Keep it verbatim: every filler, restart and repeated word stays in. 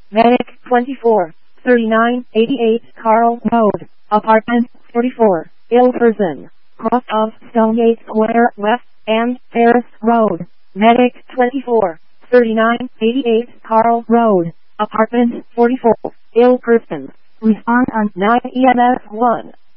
Medic twenty-four, thirty-nine eighty-eight Carl Road, Apartment forty-four, ill person, cross of Stonegate Square West and Terrace Road. Medic twenty-four, thirty-nine eighty-eight Carl Road, Apartment forty-four, ill person. Respond on nine E M S one.